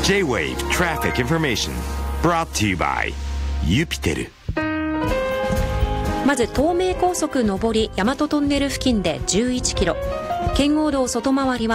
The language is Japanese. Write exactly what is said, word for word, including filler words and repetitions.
J-Wave Traffic Information brought to you by ユピテル。 まず東名高速上り大和トンネル付近でじゅういちキロ、圏央道外回りは